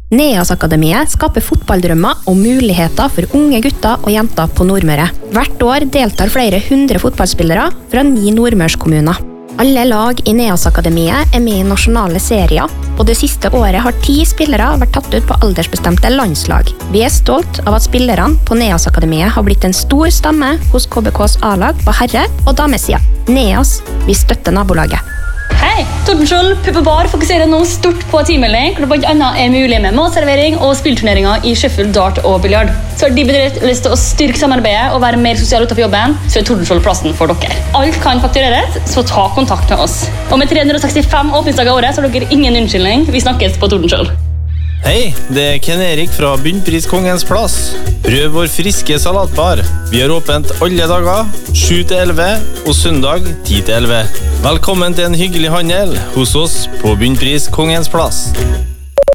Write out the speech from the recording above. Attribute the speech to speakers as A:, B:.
A: Neas-akademiet skaper fotballdrømmer og muligheter for unge gutter og jenter på Nordmøre. Hvert år deltar flere 100 fotballspillere fra 9 nordmørskommuner. Alle lag i Neas-akademiet med i nasjonale serier, og det siste året har 10 spillere vært tatt ut på aldersbestemte landslag. Vi stolt av at spillerne på Neas-akademiet har blitt en stor stamme hos KBKs A-lag på herre- og damesida. Neas, vi støtter nabolaget.
B: Hei, Tordenskjold Pub og Bar fokuserer nå stort på teammelding, hvor det blant annet mulig med matservering og spillturneringer i shuffle, dart og biljard. Så har de bedrift lyst til å styrke samarbeidet og være mer sosial utenfor jobben, så Tordenskjold plassen for dere. Alt kan faktureres, så ta kontakt med oss. Og med 365 åpningsdager i året, så har dere ingen unnskyldning. Vi snakkes på Tordenskjold.
C: Hei, det Ken Erik fra Bunnpris Kongens Plass. Prøv vår friske salatbar. Vi har åpent alle dager, 7-11 og søndag 10-11. Velkommen til en hyggelig handel hos oss på Bunnpris Kongens Plass.